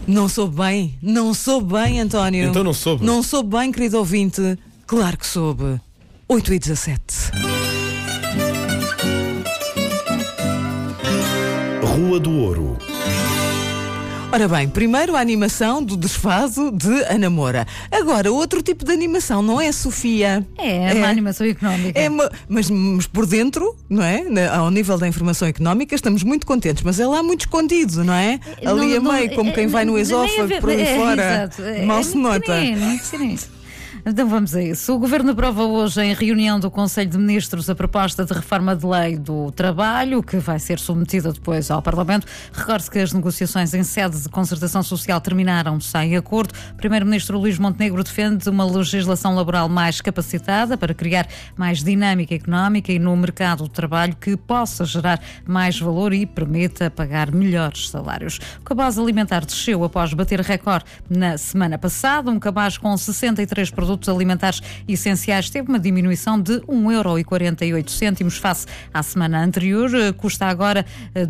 Não soube bem, António. Então não soube. Não soube bem, querido ouvinte. Claro que soube. 8h17. Rua do Ouro. Ora bem, primeiro a animação do desfado de Ana Moura. Agora, outro tipo de animação, não é, Sofia? É uma animação económica. Mas por dentro, não é? Ao nível da informação económica, estamos muito contentes, mas é lá muito escondido, não é? Ali a meio, como quem vai no esófago, por aí fora. Mal se nota. Então vamos a isso. O Governo aprova hoje em reunião do Conselho de Ministros a proposta de reforma de lei do trabalho, que vai ser submetida depois ao Parlamento. Recorde-se que as negociações em sede de concertação social terminaram sem acordo. O Primeiro-Ministro Luís Montenegro defende uma legislação laboral mais capacitada para criar mais dinâmica económica e no mercado do trabalho que possa gerar mais valor e permita pagar melhores salários. O cabaz alimentar desceu após bater recorde na semana passada. Um cabaz com 63 produtos alimentares essenciais teve uma diminuição de 1,48€ face à semana anterior. Custa agora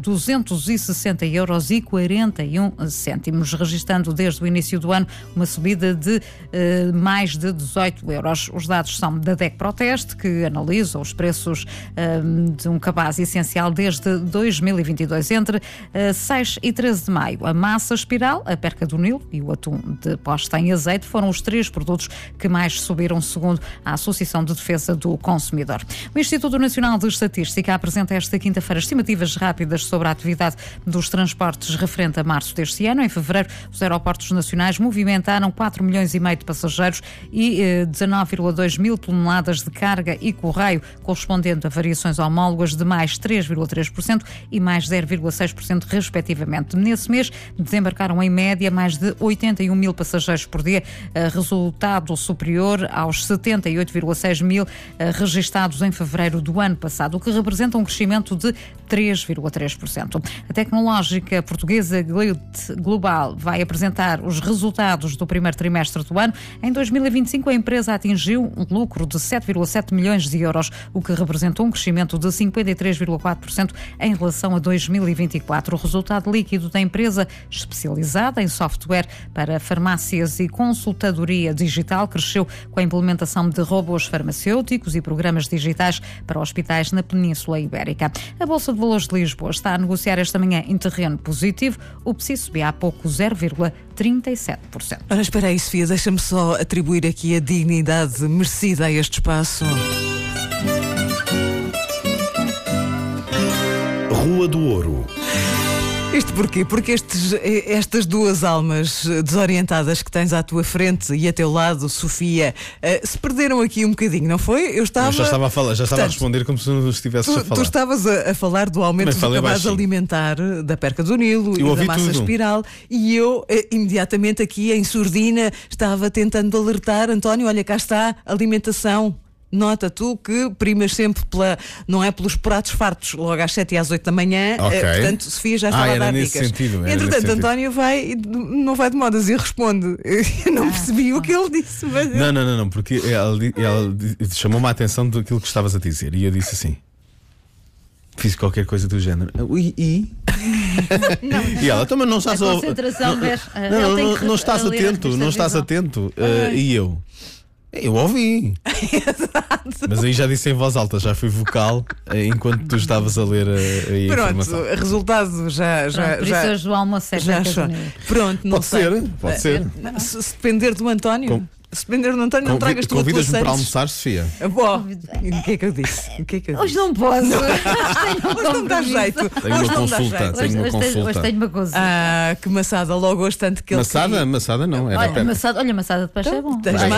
260,41€, registando desde o início do ano uma subida de mais de 18€. Os dados são da DEC Proteste, que analisa os preços de um cabaz essencial desde 2022. Entre 6 e 13 de maio, a massa espiral, a perca do Nilo e o atum de posta em azeite foram os 3 produtos que mais subiram, segundo a Associação de Defesa do Consumidor. O Instituto Nacional de Estatística apresenta esta quinta-feira estimativas rápidas sobre a atividade dos transportes referente a março deste ano. Em fevereiro, os aeroportos nacionais movimentaram 4,5 milhões de passageiros e 19,2 mil toneladas de carga e correio, correspondendo a variações homólogas de mais 3,3% e mais 0,6% respectivamente. Nesse mês, desembarcaram em média mais de 81 mil passageiros por dia, resultado superior aos 78,6 mil registados em fevereiro do ano passado, o que representa um crescimento de 3,3%. A tecnológica portuguesa Global vai apresentar os resultados do primeiro trimestre do ano. Em 2025, a empresa atingiu um lucro de 7,7 milhões de euros, o que representou um crescimento de 53,4% em relação a 2024. O resultado líquido da empresa, especializada em software para farmácias e consultadoria digital, cresceu com a implementação de robôs farmacêuticos e programas digitais para hospitais na Península Ibérica. A Bolsa de Valores de Lisboa está a negociar esta manhã em terreno positivo. O PSI subia há pouco 0,37%. Ora, espera aí, Sofia, deixa-me só atribuir aqui a dignidade merecida a este espaço. Rua do Ouro. Isto porquê? Porque estas duas almas desorientadas que tens à tua frente e a teu lado, Sofia, se perderam aqui um bocadinho, não foi? Eu já estava a falar, estava a responder como se não estivesse a falar. Tu estavas a falar do aumento do cabaz alimentar, da perca do Nilo e da massa espiral, e eu imediatamente aqui em surdina estava tentando alertar, António, olha, cá está, alimentação. Nota tu que primas sempre não é pelos pratos fartos, logo às 7 e às 8 da manhã. Okay. Portanto, Sofia já estava a dar dicas. Entretanto, António não vai de modas e responde. Eu não percebi o que ele disse. Mas não, porque ela chamou-me a atenção daquilo que estavas a dizer e eu disse assim: fiz qualquer coisa do género. E ela também não estás a concentração não estás atento. E eu ouvi. Mas aí já disse em voz alta, já fui vocal enquanto tu estavas a ler a informação. Pronto, resultado já. Por isso hoje o almoço é Pronto, não sei. Pode ser. Se depender do António. Se depender do António, não tragas tu a tua Convidas-me para almoçar, Sofia? Bom, o que é que eu disse? Hoje não posso. Hoje não dá jeito. Tenho uma consulta. Hoje tenho uma consulta. Que maçada, logo hoje tanto que ele. Maçada não, era olha, maçada de peixe é bom.